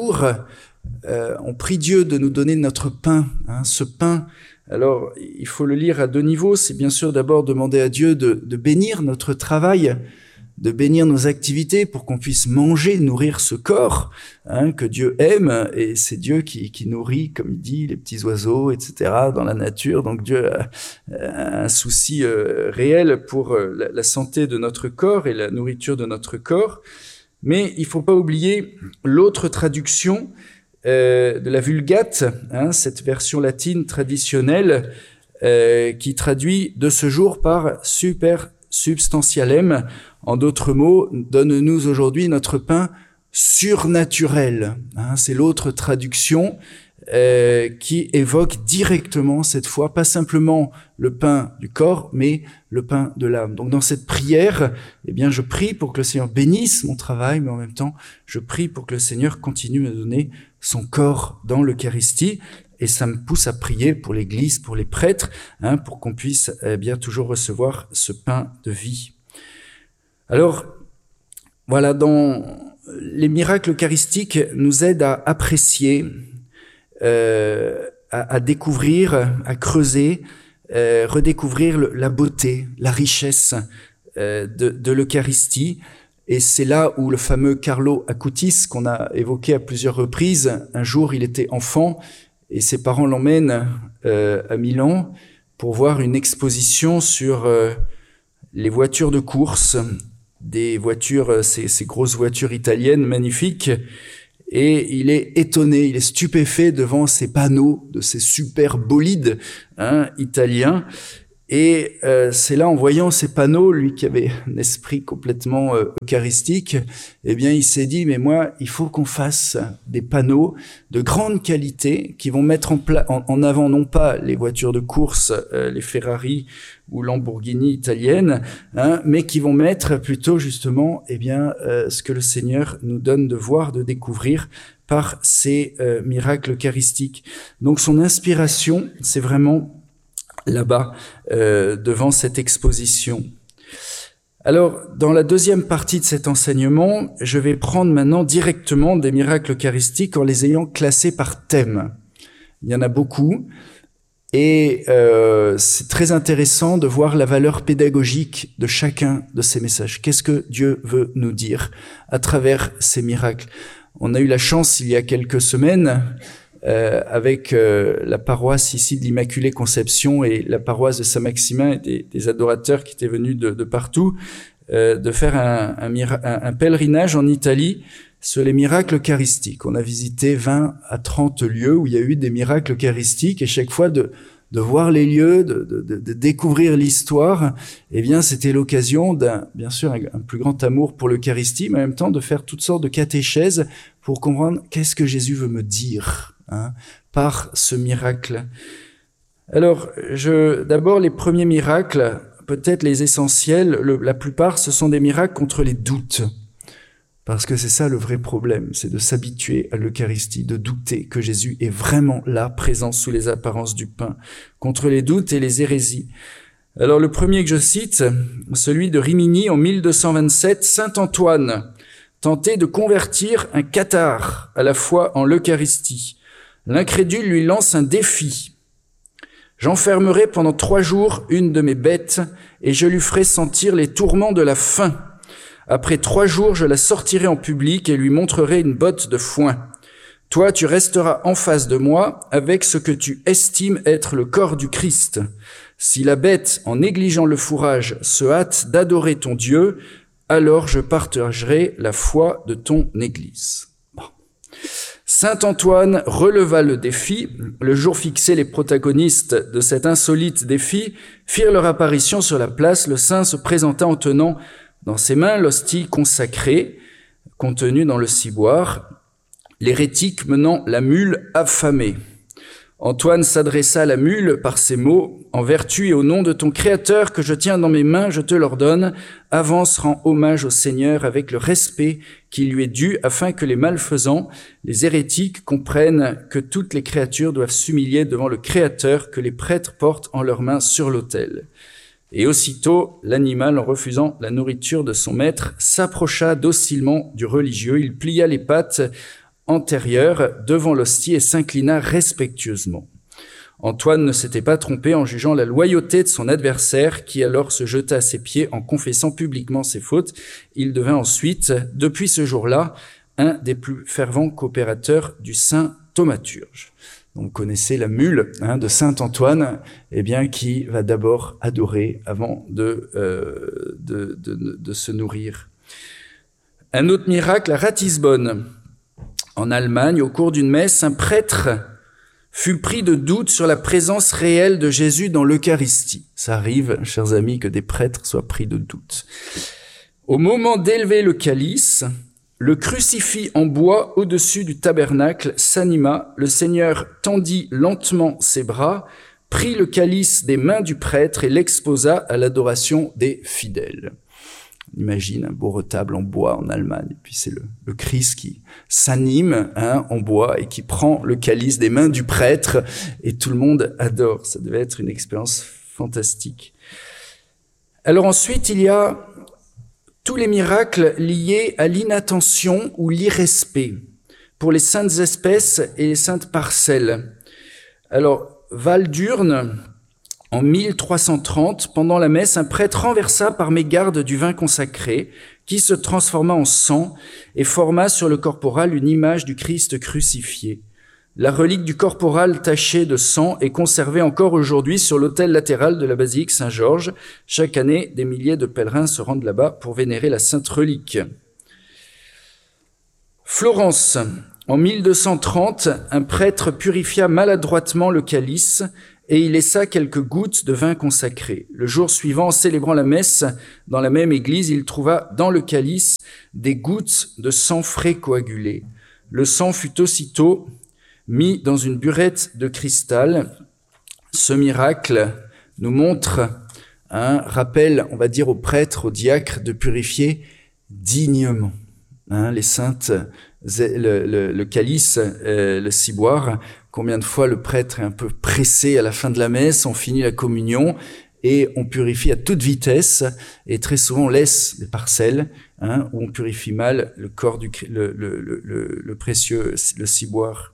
On prie Dieu de nous donner notre pain, ce pain. Alors, il faut le lire à 2 niveaux. C'est bien sûr d'abord demander à Dieu de bénir notre travail, de bénir nos activités pour qu'on puisse manger, nourrir ce corps que Dieu aime. Et c'est Dieu qui nourrit, comme il dit, les petits oiseaux, etc., dans la nature. Donc Dieu a un souci réel pour la santé de notre corps et la nourriture de notre corps. Mais il ne faut pas oublier l'autre traduction de la Vulgate, cette version latine traditionnelle qui traduit de ce jour par super substantialem. En d'autres mots, donne-nous aujourd'hui notre pain surnaturel. C'est l'autre traduction qui évoque directement cette fois, pas simplement le pain du corps, mais le pain de l'âme. Donc dans cette prière, je prie pour que le Seigneur bénisse mon travail, mais en même temps, je prie pour que le Seigneur continue à me donner son corps dans l'Eucharistie. Et ça me pousse à prier pour l'Église, pour les prêtres, pour qu'on puisse toujours recevoir ce pain de vie. Alors, voilà, les miracles eucharistiques nous aident à apprécier, à découvrir, à creuser, redécouvrir la beauté, la richesse de l'Eucharistie. Et c'est là où le fameux Carlo Acutis, qu'on a évoqué à plusieurs reprises, un jour il était enfant et ses parents l'emmènent à Milan pour voir une exposition sur les voitures de course, des voitures, ces grosses voitures italiennes magnifiques. et il est étonné, il est stupéfait devant ces panneaux de ces super bolides italiens. Et c'est là, en voyant ces panneaux, lui qui avait un esprit complètement eucharistique, eh bien, il s'est dit, mais moi, il faut qu'on fasse des panneaux de grande qualité qui vont mettre en avant non pas les voitures de course, les Ferrari ou Lamborghini italiennes, mais qui vont mettre plutôt justement, eh bien, ce que le Seigneur nous donne de voir, de découvrir par ces miracles eucharistiques. Donc, son inspiration, c'est vraiment là-bas, devant cette exposition. Alors, dans la deuxième partie de cet enseignement, je vais prendre maintenant directement des miracles eucharistiques en les ayant classés par thème. Il y en a beaucoup, et c'est très intéressant de voir la valeur pédagogique de chacun de ces messages. Qu'est-ce que Dieu veut nous dire à travers ces miracles? On a eu la chance, il y a quelques semaines, avec la paroisse ici de l'Immaculée Conception et la paroisse de Saint-Maximin et des adorateurs qui étaient venus de partout, de faire un pèlerinage en Italie sur les miracles eucharistiques. On a visité 20 à 30 lieux où il y a eu des miracles eucharistiques, et chaque fois de voir les lieux, de découvrir l'histoire, eh bien c'était l'occasion bien sûr un plus grand amour pour l'Eucharistie, mais en même temps de faire toutes sortes de catéchèses pour comprendre qu'est-ce que Jésus veut me dire par ce miracle. Alors, d'abord les premiers miracles, peut-être les essentiels, la plupart, ce sont des miracles contre les doutes. Parce que c'est ça le vrai problème, c'est de s'habituer à l'Eucharistie, de douter que Jésus est vraiment là, présent sous les apparences du pain, contre les doutes et les hérésies. Alors le premier que je cite, celui de Rimini en 1227, Saint Antoine tentait de convertir un cathare à la foi en l'Eucharistie. L'incrédule lui lance un défi. J'enfermerai pendant 3 jours une de mes bêtes et je lui ferai sentir les tourments de la faim. Après 3 jours, je la sortirai en public et lui montrerai une botte de foin. Toi, tu resteras en face de moi avec ce que tu estimes être le corps du Christ. Si la bête, en négligeant le fourrage, se hâte d'adorer ton Dieu, alors je partagerai la foi de ton Église. Bon. Saint Antoine releva le défi. Le jour fixé, les protagonistes de cet insolite défi firent leur apparition sur la place. Le saint se présenta en tenant dans ses mains l'hostie consacrée, contenue dans le ciboire, l'hérétique menant la mule affamée. Antoine s'adressa à la mule par ces mots: « En vertu et au nom de ton Créateur que je tiens dans mes mains, je te l'ordonne, avance, rends hommage au Seigneur avec le respect qui lui est dû, afin que les malfaisants, les hérétiques, comprennent que toutes les créatures doivent s'humilier devant le Créateur que les prêtres portent en leurs mains sur l'autel. » Et aussitôt, l'animal, en refusant la nourriture de son maître, s'approcha docilement du religieux. Il plia les pattes antérieures devant l'hostie et s'inclina respectueusement. Antoine ne s'était pas trompé en jugeant la loyauté de son adversaire, qui alors se jeta à ses pieds en confessant publiquement ses fautes. Il devint ensuite, depuis ce jour-là, un des plus fervents coopérateurs du saint thaumaturge. Donc, vous connaissez la mule de saint Antoine, eh bien, qui va d'abord adorer avant de se nourrir. Un autre miracle à Ratisbonne, en Allemagne, au cours d'une messe, un prêtre fut pris de doute sur la présence réelle de Jésus dans l'Eucharistie. Ça arrive, chers amis, que des prêtres soient pris de doute. Au moment d'élever le calice, le crucifix en bois au-dessus du tabernacle s'anima, le Seigneur tendit lentement ses bras, prit le calice des mains du prêtre et l'exposa à l'adoration des fidèles. On imagine un beau retable en bois en Allemagne, et puis c'est le Christ qui s'anime en bois et qui prend le calice des mains du prêtre, et tout le monde adore. Ça devait être une expérience fantastique. Alors ensuite, il y a tous les miracles liés à l'inattention ou l'irrespect pour les saintes espèces et les saintes parcelles. Alors, Val d'Urne, en 1330, pendant la messe, un prêtre renversa par mégarde du vin consacré, qui se transforma en sang et forma sur le corporal une image du Christ crucifié. La relique du corporal taché de sang est conservée encore aujourd'hui sur l'autel latéral de la basilique Saint-Georges. Chaque année, des milliers de pèlerins se rendent là-bas pour vénérer la sainte relique. Florence, En 1230, un prêtre purifia maladroitement le calice et y laissa quelques gouttes de vin consacré. Le jour suivant, en célébrant la messe dans la même église, il trouva dans le calice des gouttes de sang frais coagulé. Le sang fut aussitôt mis dans une burette de cristal. Ce miracle nous montre un rappel, on va dire, aux prêtres, aux diacres, de purifier dignement. Les saintes, le calice, le ciboire, combien de fois le prêtre est un peu pressé à la fin de la messe, on finit la communion et on purifie à toute vitesse, et très souvent on laisse des parcelles où on purifie mal le corps le précieux, le ciboire.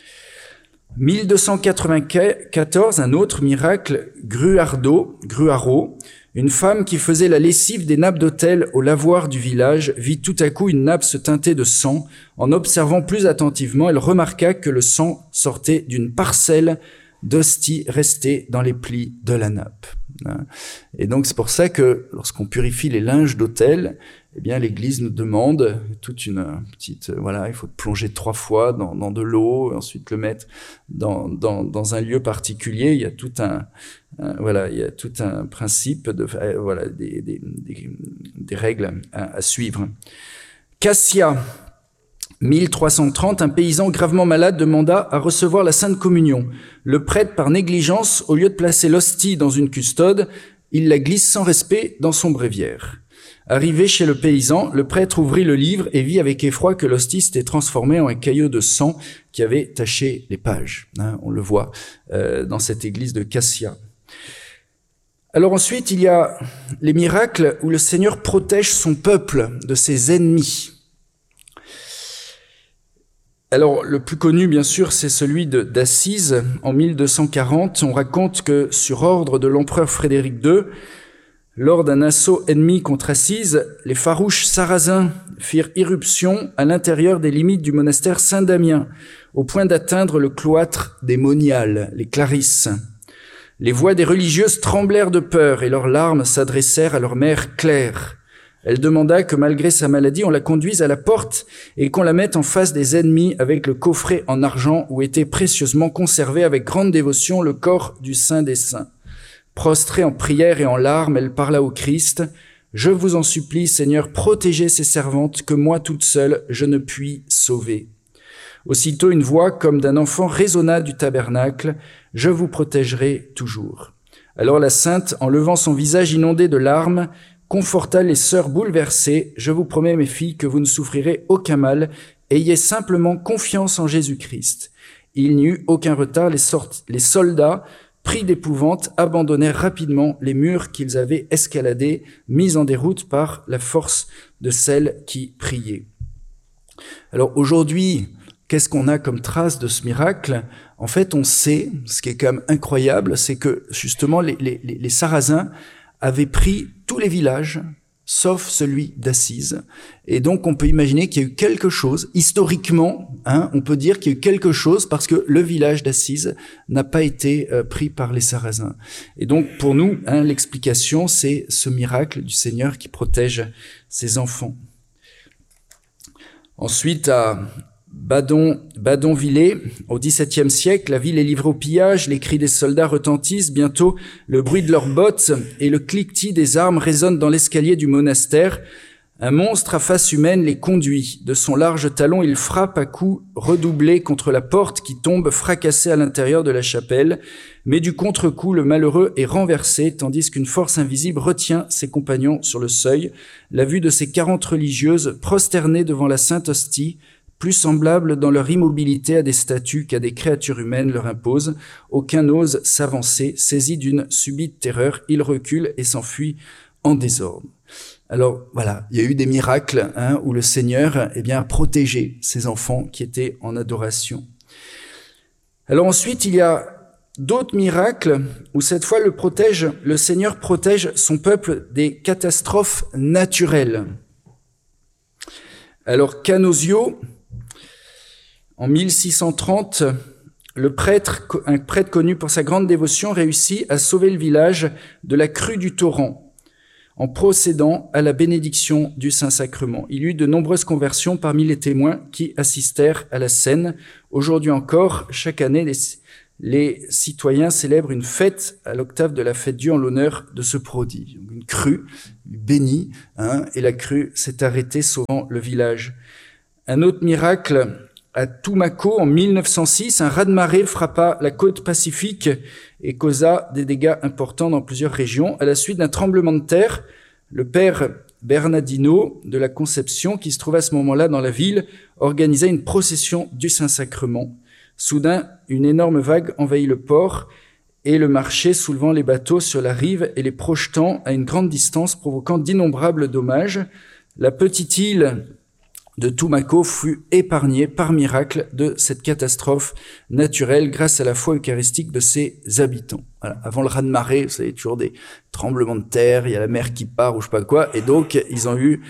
1294, un autre miracle, Gruaro, une femme qui faisait la lessive des nappes d'autel au lavoir du village, vit tout à coup une nappe se teinter de sang. En observant plus attentivement, elle remarqua que le sang sortait d'une parcelle d'hostie restée dans les plis de la nappe. Et donc c'est pour ça que lorsqu'on purifie les linges d'autel, eh bien l'Église nous demande toute une petite, il faut plonger 3 fois dans de l'eau, ensuite le mettre dans un lieu particulier. Il y a tout un principe des règles à suivre. Cassia, 1330, un paysan gravement malade demanda à recevoir la Sainte Communion. Le prêtre, par négligence, au lieu de placer l'hostie dans une custode, il la glisse sans respect dans son bréviaire. Arrivé chez le paysan, le prêtre ouvrit le livre et vit avec effroi que l'hostie s'était transformée en un caillot de sang qui avait taché les pages. On le voit dans cette église de Cassia. Alors ensuite, il y a les miracles où le Seigneur protège son peuple de ses ennemis. Alors, le plus connu, bien sûr, c'est celui d'Assise. En 1240, on raconte que, sur ordre de l'empereur Frédéric II, lors d'un assaut ennemi contre Assise, les farouches Sarrasins firent irruption à l'intérieur des limites du monastère Saint-Damien, au point d'atteindre le cloître des Moniales, les Clarisses. Les voix des religieuses tremblèrent de peur et leurs larmes s'adressèrent à leur mère Claire. Elle demanda que malgré sa maladie, on la conduise à la porte et qu'on la mette en face des ennemis avec le coffret en argent où était précieusement conservé avec grande dévotion le corps du Saint des Saints. Prostrée en prière et en larmes, elle parla au Christ. « Je vous en supplie, Seigneur, protégez ces servantes que moi toute seule je ne puis sauver. » Aussitôt une voix comme d'un enfant résonna du tabernacle. « Je vous protégerai toujours. » Alors la sainte, en levant son visage inondé de larmes, conforta les sœurs bouleversées. « Je vous promets, mes filles, que vous ne souffrirez aucun mal. Ayez simplement confiance en Jésus-Christ. » Il n'y eut aucun retard. Les soldats, pris d'épouvante, abandonnèrent rapidement les murs qu'ils avaient escaladés, mis en déroute par la force de celles qui priaient. Alors aujourd'hui, qu'est-ce qu'on a comme trace de ce miracle? En fait, on sait, ce qui est quand même incroyable, c'est que justement les Sarrasins avaient pris tous les villages, sauf celui d'Assise. Et donc, on peut imaginer qu'il y a eu quelque chose, historiquement, on peut dire qu'il y a eu quelque chose parce que le village d'Assise n'a pas été pris par les Sarrasins. Et donc, pour nous, l'explication, c'est ce miracle du Seigneur qui protège ses enfants. Ensuite, à Badonvillers, au XVIIe siècle, la ville est livrée au pillage, les cris des soldats retentissent, bientôt le bruit de leurs bottes et le cliquetis des armes résonnent dans l'escalier du monastère. Un monstre à face humaine les conduit. De son large talon, il frappe à coups redoublés contre la porte qui tombe fracassée à l'intérieur de la chapelle. Mais du contre-coup, le malheureux est renversé, tandis qu'une force invisible retient ses compagnons sur le seuil. La vue de ces 40 religieuses prosternées devant la Sainte Hostie, plus semblables dans leur immobilité à des statues qu'à des créatures humaines, leur impose. Aucun n'ose s'avancer. Saisi d'une subite terreur, il recule et s'enfuit en désordre. Alors voilà, il y a eu des miracles où le Seigneur a protégé ses enfants qui étaient en adoration. Alors ensuite, il y a d'autres miracles où cette fois le Seigneur protège son peuple des catastrophes naturelles. Alors Canosio, en 1630, un prêtre connu pour sa grande dévotion réussit à sauver le village de la crue du torrent. en procédant à la bénédiction du Saint-Sacrement. Il y eut de nombreuses conversions parmi les témoins qui assistèrent à la scène. Aujourd'hui encore, chaque année, les citoyens célèbrent une fête à l'octave de la fête Dieu en l'honneur de ce prodige. Une crue bénie, et la crue s'est arrêtée sauvant le village. Un autre miracle, à Tumaco, en 1906, un raz-de-marée frappa la côte pacifique et causa des dégâts importants dans plusieurs régions. À la suite d'un tremblement de terre, le père Bernardino de la Conception, qui se trouvait à ce moment-là dans la ville, organisait une procession du Saint-Sacrement. Soudain, une énorme vague envahit le port et le marché, soulevant les bateaux sur la rive et les projetant à une grande distance, provoquant d'innombrables dommages. La petite île de Tumaco fut épargnée par miracle de cette catastrophe naturelle grâce à la foi eucharistique de ses habitants. Voilà. Avant le raz-de-marée, vous savez, toujours des tremblements de terre, il y a la mer qui part ou je sais pas quoi, et donc ils ont eu,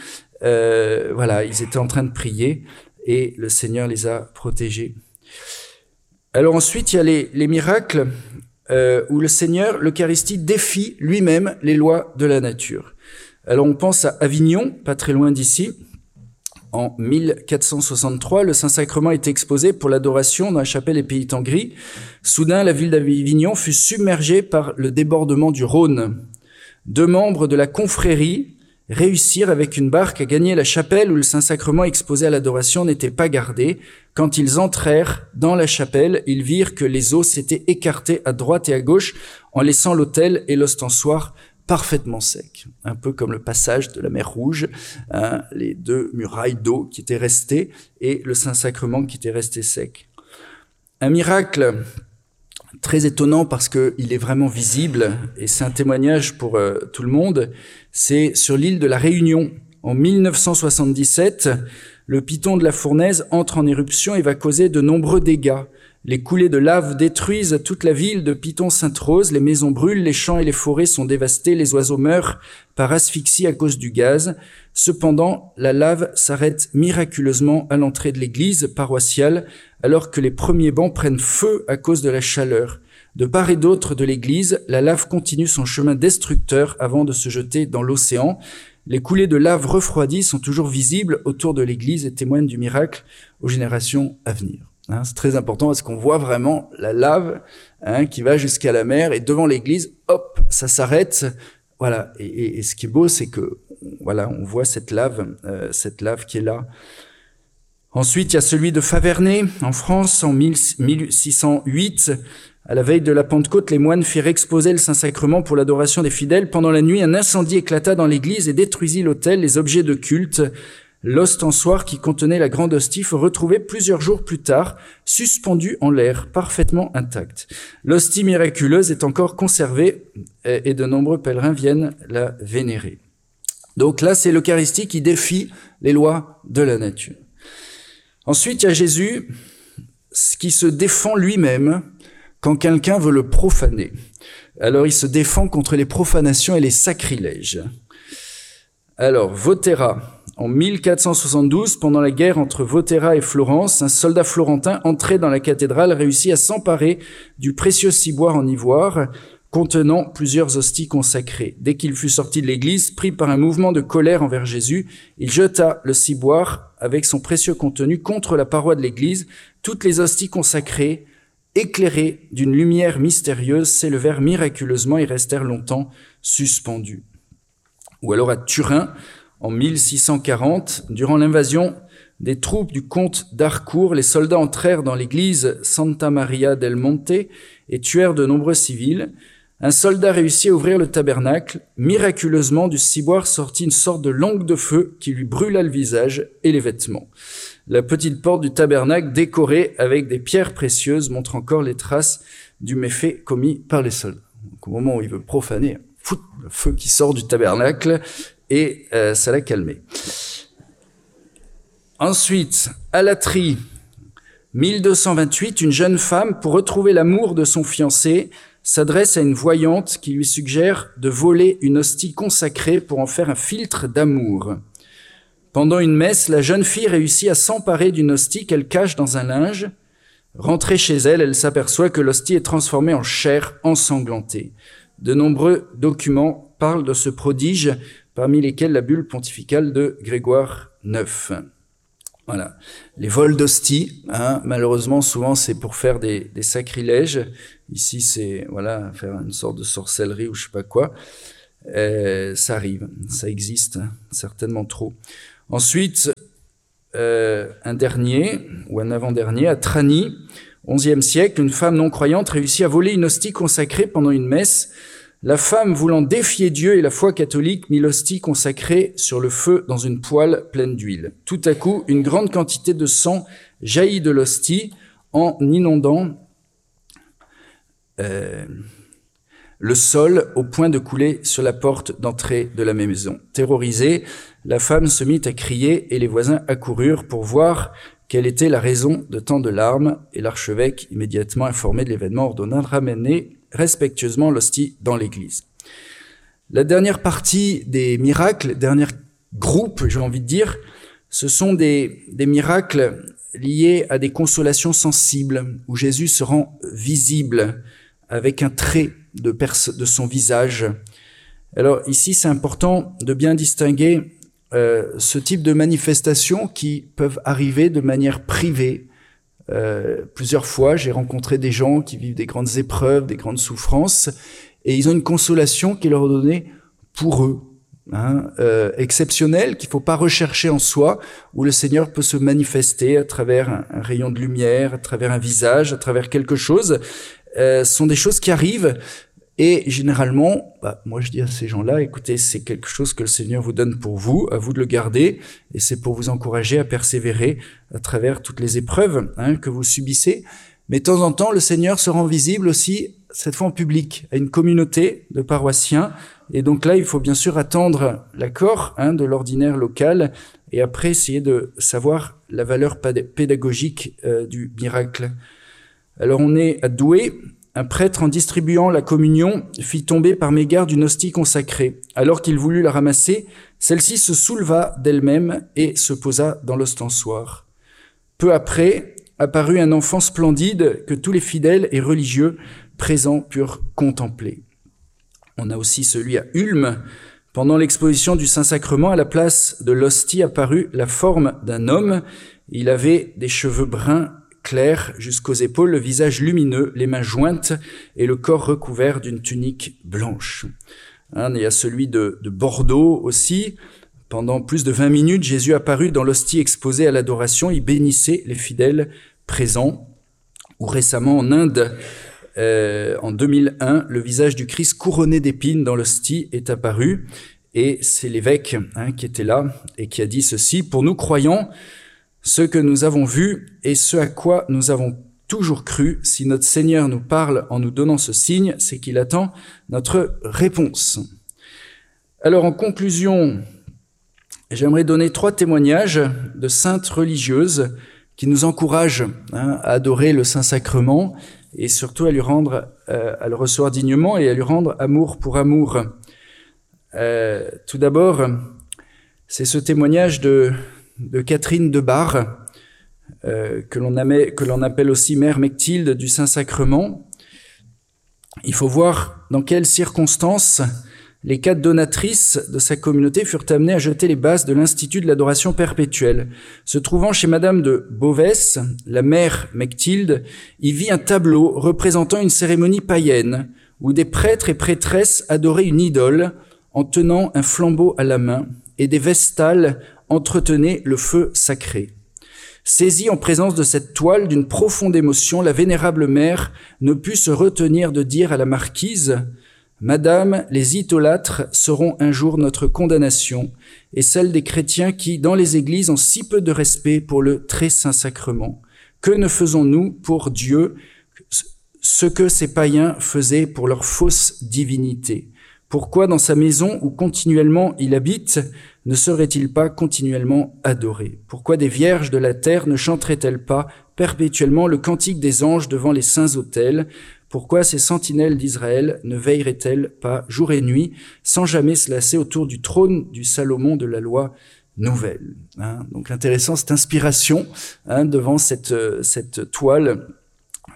ils étaient en train de prier et le Seigneur les a protégés. Alors ensuite, il y a les miracles où le Seigneur, l'Eucharistie, défie lui-même les lois de la nature. Alors on pense à Avignon, pas très loin d'ici. En 1463, le Saint-Sacrement était exposé pour l'adoration dans la chapelle des Pays-Tengris. Soudain, la ville d'Avignon fut submergée par le débordement du Rhône. 2 membres de la confrérie réussirent avec une barque à gagner la chapelle où le Saint-Sacrement exposé à l'adoration n'était pas gardé. Quand ils entrèrent dans la chapelle, ils virent que les eaux s'étaient écartées à droite et à gauche en laissant l'autel et l'ostensoir parfaitement sec, un peu comme le passage de la mer Rouge, les 2 murailles d'eau qui étaient restées et le Saint-Sacrement qui était resté sec. Un miracle très étonnant parce qu'il est vraiment visible et c'est un témoignage pour tout le monde, c'est sur l'île de la Réunion. En 1977, le piton de la fournaise entre en éruption et va causer de nombreux dégâts. Les coulées de lave détruisent toute la ville de Piton-Sainte-Rose, les maisons brûlent, les champs et les forêts sont dévastés, les oiseaux meurent par asphyxie à cause du gaz. Cependant, la lave s'arrête miraculeusement à l'entrée de l'église paroissiale, alors que les premiers bancs prennent feu à cause de la chaleur. De part et d'autre de l'église, la lave continue son chemin destructeur avant de se jeter dans l'océan. Les coulées de lave refroidies sont toujours visibles autour de l'église et témoignent du miracle aux générations à venir. C'est très important parce qu'on voit vraiment la lave qui va jusqu'à la mer et devant l'église, hop, ça s'arrête. Voilà. Et ce qui est beau, c'est que voilà, on voit cette lave qui est là. Ensuite, il y a celui de Faverney en France en 1608. À la veille de la Pentecôte, les moines firent exposer le Saint-Sacrement pour l'adoration des fidèles. Pendant la nuit, un incendie éclata dans l'église et détruisit l'autel, les objets de culte. L'ostensoir qui contenait la grande hostie fut retrouvé plusieurs jours plus tard, suspendu en l'air, parfaitement intact. L'hostie miraculeuse est encore conservée et de nombreux pèlerins viennent la vénérer. Donc là, c'est l'Eucharistie qui défie les lois de la nature. Ensuite, il y a Jésus qui se défend lui-même quand quelqu'un veut le profaner. Alors, il se défend contre les profanations et les sacrilèges. Alors, Voterra. En 1472, pendant la guerre entre Voterra et Florence, un soldat florentin entré dans la cathédrale réussit à s'emparer du précieux ciboire en ivoire contenant plusieurs hosties consacrées. Dès qu'il fut sorti de l'église, pris par un mouvement de colère envers Jésus, il jeta le ciboire avec son précieux contenu contre la paroi de l'église. Toutes les hosties consacrées, éclairées d'une lumière mystérieuse, s'élevèrent miraculeusement et restèrent longtemps suspendues. Ou alors à Turin, en 1640, durant l'invasion des troupes du comte d'Harcourt, les soldats entrèrent dans l'église Santa Maria del Monte et tuèrent de nombreux civils. Un soldat réussit à ouvrir le tabernacle. Miraculeusement, du ciboire sortit une sorte de langue de feu qui lui brûla le visage et les vêtements. La petite porte du tabernacle, décorée avec des pierres précieuses, montre encore les traces du méfait commis par les soldats. Donc, au moment où il veut profaner, le feu qui sort du tabernacle, et ça l'a calmé. Ensuite, à Latry, 1228, une jeune femme, pour retrouver l'amour de son fiancé, s'adresse à une voyante qui lui suggère de voler une hostie consacrée pour en faire un filtre d'amour. Pendant une messe, la jeune fille réussit à s'emparer d'une hostie qu'elle cache dans un linge. Rentrée chez elle, elle s'aperçoit que l'hostie est transformée en chair ensanglantée. de nombreux documents parlent de ce prodige, parmi lesquels la bulle pontificale de Grégoire IX. Voilà. Les vols d'hosties, malheureusement, souvent, c'est pour faire des sacrilèges. Ici, c'est, voilà, faire une sorte de sorcellerie ou je sais pas quoi. Ça arrive, ça existe, certainement trop. Ensuite, un dernier, ou un avant-dernier, à Trani, 11e siècle, une femme non-croyante réussit à voler une hostie consacrée pendant une messe. La femme, voulant défier Dieu et la foi catholique, mit l'hostie consacrée sur le feu dans une poêle pleine d'huile. Tout à coup, une grande quantité de sang jaillit de l'hostie en inondant le sol au point de couler sur la porte d'entrée de la maison. Terrorisée, la femme se mit à crier et les voisins accoururent pour voir quelle était la raison de tant de larmes, et l'archevêque, immédiatement informé de l'événement, ordonna de ramener respectueusement l'hostie dans l'église. La dernière partie des miracles, dernier groupe, j'ai envie de dire, ce sont des miracles liés à des consolations sensibles, où Jésus se rend visible avec un trait de son visage. Alors ici, c'est important de bien distinguer ce type de manifestations qui peuvent arriver de manière privée. Plusieurs fois, j'ai rencontré des gens qui vivent des grandes épreuves, des grandes souffrances, et ils ont une consolation qui leur est donnée pour eux, exceptionnelle, qu'il ne faut pas rechercher en soi, où le Seigneur peut se manifester à travers un rayon de lumière, à travers un visage, à travers quelque chose. Sont des choses qui arrivent. Et généralement, moi je dis à ces gens-là, écoutez, c'est quelque chose que le Seigneur vous donne pour vous, à vous de le garder, et c'est pour vous encourager à persévérer à travers toutes les épreuves que vous subissez. Mais de temps en temps, le Seigneur se rend visible aussi, cette fois en public, à une communauté de paroissiens. Et donc là, il faut bien sûr attendre l'accord de l'ordinaire local, et après essayer de savoir la valeur pédagogique du miracle. Alors on est à Douai. Un prêtre, en distribuant la communion, fit tomber par mégarde une hostie consacrée. Alors qu'il voulut la ramasser, celle-ci se souleva d'elle-même et se posa dans l'ostensoir. Peu après, apparut un enfant splendide que tous les fidèles et religieux présents purent contempler. On a aussi celui à Ulm. Pendant l'exposition du Saint-Sacrement, à la place de l'hostie apparut la forme d'un homme. Il avait des cheveux bruns clair jusqu'aux épaules, le visage lumineux, les mains jointes et le corps recouvert d'une tunique blanche. Il y a celui de Bordeaux aussi. Pendant plus de 20 minutes, Jésus apparut dans l'hostie exposée à l'adoration. Il bénissait les fidèles présents. Ou récemment en Inde, en 2001, le visage du Christ couronné d'épines dans l'hostie est apparu. Et c'est l'évêque qui était là et qui a dit ceci: « Pour nous croyants, ce que nous avons vu et ce à quoi nous avons toujours cru, si notre Seigneur nous parle en nous donnant ce signe, c'est qu'il attend notre réponse. » Alors en conclusion, j'aimerais donner 3 témoignages de saintes religieuses qui nous encouragent à adorer le Saint-Sacrement et surtout à lui rendre, à le recevoir dignement et à lui rendre amour pour amour. Tout d'abord, c'est ce témoignage de Catherine de Bar, que l'on appelle aussi Mère Mechtilde du Saint-Sacrement. Il faut voir dans quelles circonstances les 4 donatrices de sa communauté furent amenées à jeter les bases de l'Institut de l'adoration perpétuelle. Se trouvant chez Madame de Beauvès, la Mère Mechtilde y vit un tableau représentant une cérémonie païenne où des prêtres et prêtresses adoraient une idole en tenant un flambeau à la main et des vestales entretenaient le feu sacré. Saisie en présence de cette toile d'une profonde émotion, la vénérable mère ne put se retenir de dire à la marquise: « Madame, les idolâtres seront un jour notre condamnation, et celle des chrétiens qui, dans les églises, ont si peu de respect pour le très saint sacrement. Que ne faisons-nous pour Dieu ce que ces païens faisaient pour leur fausse divinité ? Pourquoi dans sa maison où continuellement il habite ne serait-il pas continuellement adoré? Pourquoi des vierges de la terre ne chanteraient-elles pas perpétuellement le cantique des anges devant les saints autels? Pourquoi ces sentinelles d'Israël ne veilleraient-elles pas jour et nuit sans jamais se lasser autour du trône du Salomon de la loi nouvelle? Donc intéressant cette inspiration devant cette toile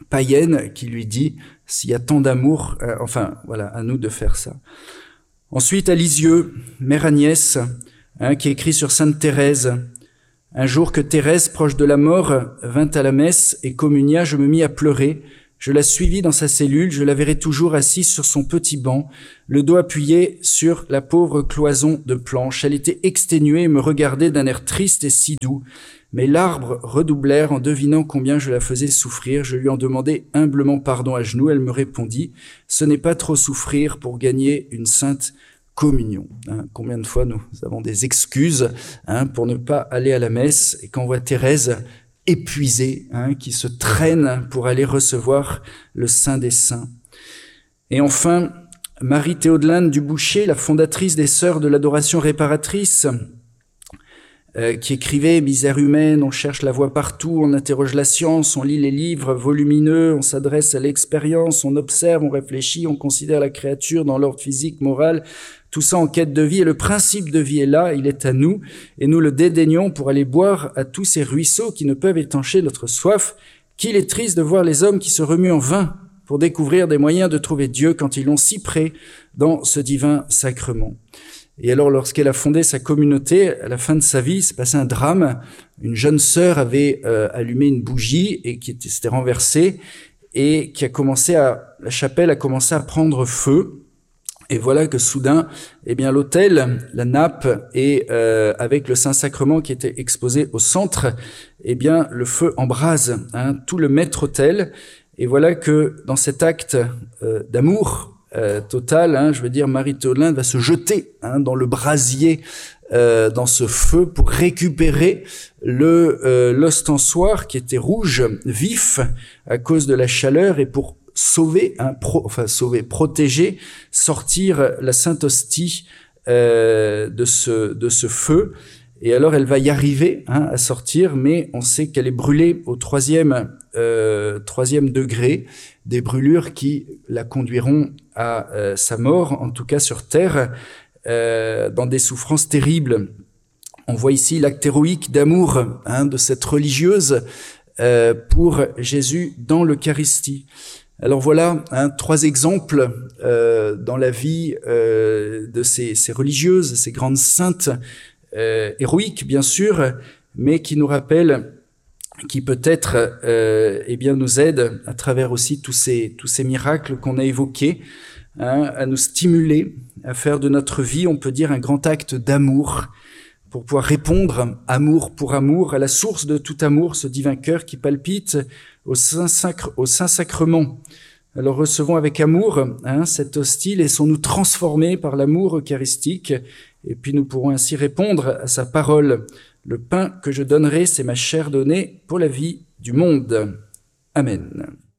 païenne qui lui dit s'il y a tant d'amour, à nous de faire ça. Ensuite, à Lisieux, mère Agnès, qui écrit sur Sainte Thérèse. Un jour que Thérèse, proche de la mort, vint à la messe et communia, je me mis à pleurer. Je la suivis dans sa cellule, je la verrai toujours assise sur son petit banc, le dos appuyé sur la pauvre cloison de planches. Elle était exténuée et me regardait d'un air triste et si doux. Mes larmes redoublèrent en devinant combien je la faisais souffrir. Je lui en demandai humblement pardon à genoux. Elle me répondit « Ce n'est pas trop souffrir pour gagner une sainte communion. » Combien de fois nous avons des excuses pour ne pas aller à la messe, et quand on voit Thérèse épuisée, qui se traîne pour aller recevoir le Saint des Saints. Et enfin, Marie-Théodelinde du Boucher, la fondatrice des Sœurs de l'Adoration Réparatrice, qui écrivait « Misère humaine, on cherche la voie partout, on interroge la science, on lit les livres volumineux, on s'adresse à l'expérience, on observe, on réfléchit, on considère la créature dans l'ordre physique, moral, tout ça en quête de vie. Et le principe de vie est là, il est à nous, et nous le dédaignons pour aller boire à tous ces ruisseaux qui ne peuvent étancher notre soif. Qu'il est triste de voir les hommes qui se remuent en vain pour découvrir des moyens de trouver Dieu quand ils l'ont si près dans ce divin sacrement. » Et alors, lorsqu'elle a fondé sa communauté, à la fin de sa vie, il s'est passé un drame. Une jeune sœur avait allumé une bougie et qui s'était renversée et la chapelle a commencé à prendre feu. Et voilà que soudain, l'autel, la nappe et avec le Saint-Sacrement qui était exposé au centre, le feu embrase tout le maître-autel. Et voilà que dans cet acte d'amour total, Marie-Théodelinde va se jeter dans le brasier, dans ce feu pour récupérer l'ostensoir qui était rouge, vif à cause de la chaleur, et pour protéger, sortir la Sainte Hostie de ce feu. Et alors elle va y arriver à sortir, mais on sait qu'elle est brûlée au troisième degré, des brûlures qui la conduiront à sa mort, en tout cas sur terre, dans des souffrances terribles. On voit ici l'acte héroïque d'amour de cette religieuse pour Jésus dans l'Eucharistie. Alors voilà 3 exemples dans la vie de ces religieuses, ces grandes saintes, héroïques bien sûr, mais qui nous rappellent, qui peut-être nous aident à travers aussi tous ces miracles qu'on a évoqués, à nous stimuler à faire de notre vie, on peut dire, un grand acte d'amour, pour pouvoir répondre, amour pour amour, à la source de tout amour, ce divin cœur qui palpite au Saint-Sacrement. Alors recevons avec amour cette hostie, laissons-nous transformer par l'amour eucharistique, et puis nous pourrons ainsi répondre à sa parole. Le pain que je donnerai, c'est ma chair donnée pour la vie du monde. Amen.